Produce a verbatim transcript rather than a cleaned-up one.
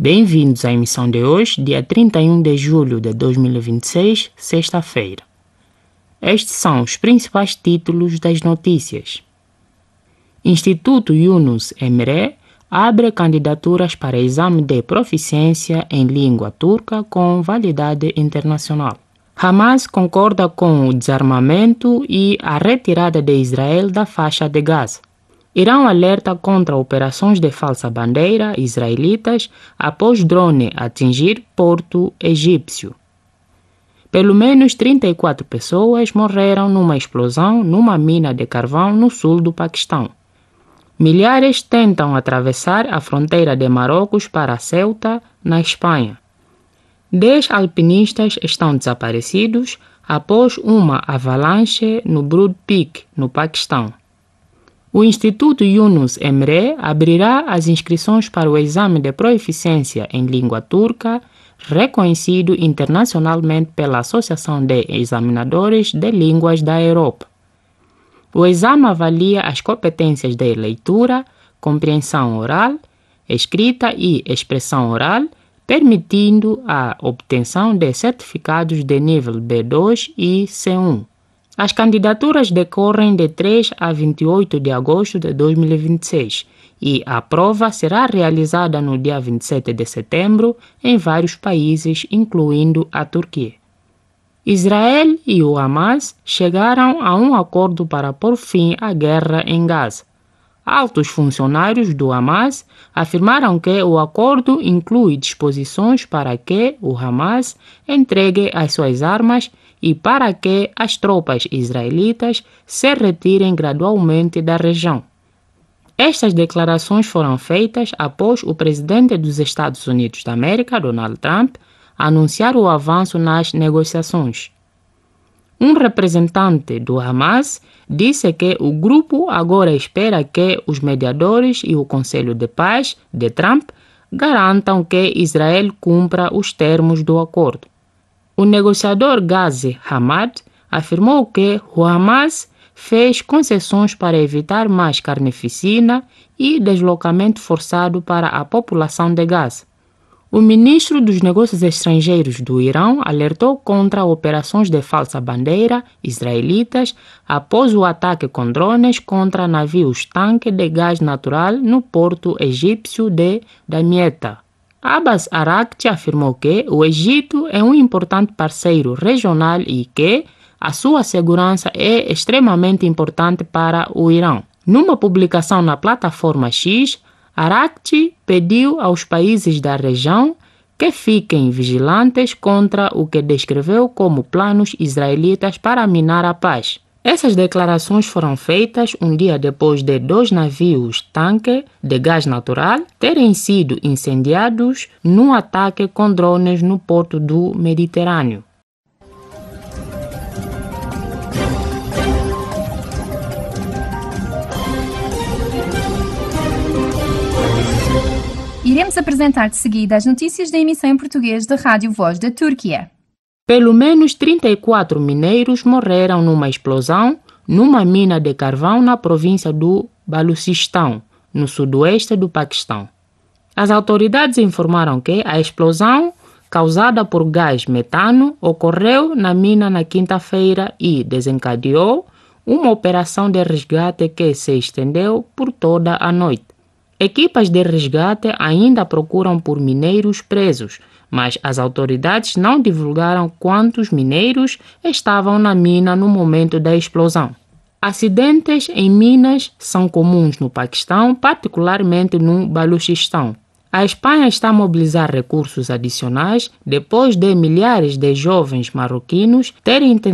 Bem-vindos à emissão de hoje, dia trinta e um de julho de dois mil e vinte e seis, sexta-feira. Estes são os principais títulos das notícias. Instituto Yunus Emre abre candidaturas para exame de proficiência em língua turca com validade internacional. Hamas concorda com o desarmamento e a retirada de Israel da faixa de Gaza. Irão alerta contra operações de falsa bandeira israelitas após drone atingir porto egípcio. Pelo menos trinta e quatro pessoas morreram numa explosão numa mina de carvão no sul do Paquistão. Milhares tentam atravessar a fronteira de Marrocos para Ceuta, na Espanha. Dez alpinistas estão desaparecidos após uma avalanche no Broad Peak, no Paquistão. O Instituto Yunus Emre abrirá as inscrições para o exame de proficiência em língua turca, reconhecido internacionalmente pela Associação de Examinadores de Línguas da Europa. O exame avalia as competências de leitura, compreensão oral, escrita e expressão oral, permitindo a obtenção de certificados de nível B dois e C um. As candidaturas decorrem de três a vinte e oito de agosto de dois mil e vinte e seis e a prova será realizada no dia vinte e sete de setembro em vários países, incluindo a Turquia. Israel e o Hamas chegaram a um acordo para pôr fim à guerra em Gaza. Altos funcionários do Hamas afirmaram que o acordo inclui disposições para que o Hamas entregue as suas armas e para que as tropas israelitas se retirem gradualmente da região. Estas declarações foram feitas após o presidente dos Estados Unidos da América, Donald Trump, anunciar o avanço nas negociações. Um representante do Hamas disse que o grupo agora espera que os mediadores e o Conselho de Paz de Trump garantam que Israel cumpra os termos do acordo. O negociador Ghazi Hamad afirmou que o Hamas fez concessões para evitar mais carnificina e deslocamento forçado para a população de Gaza. O ministro dos Negócios Estrangeiros do Irão alertou contra operações de falsa bandeira israelitas após o ataque com drones contra navios-tanque de gás natural no porto egípcio de Damietta. Abbas Araghchi afirmou que o Egito é um importante parceiro regional e que a sua segurança é extremamente importante para o Irão. Numa publicação na plataforma X, Araghchi pediu aos países da região que fiquem vigilantes contra o que descreveu como planos israelitas para minar a paz. Essas declarações foram feitas um dia depois de dois navios-tanque de gás natural terem sido incendiados num ataque com drones no porto do Mediterrâneo. Iremos apresentar de seguida as notícias da emissão em português da Rádio Voz da Turquia. Pelo menos trinta e quatro mineiros morreram numa explosão numa mina de carvão na província do Baluchistão, no sudoeste do Paquistão. As autoridades informaram que a explosão, causada por gás metano, ocorreu na mina na quinta-feira e desencadeou uma operação de resgate que se estendeu por toda a noite. Equipas de resgate ainda procuram por mineiros presos, mas as autoridades não divulgaram quantos mineiros estavam na mina no momento da explosão. Acidentes em minas são comuns no Paquistão, particularmente no Baluchistão. A Espanha está a mobilizar recursos adicionais depois de milhares de jovens marroquinos terem tentado